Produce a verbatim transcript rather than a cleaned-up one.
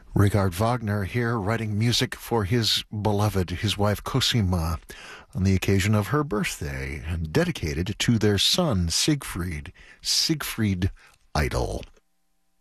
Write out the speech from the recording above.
Richard Wagner here writing music for his beloved, his wife Cosima, on the occasion of her birthday, and dedicated to their son Siegfried, Siegfried Idle.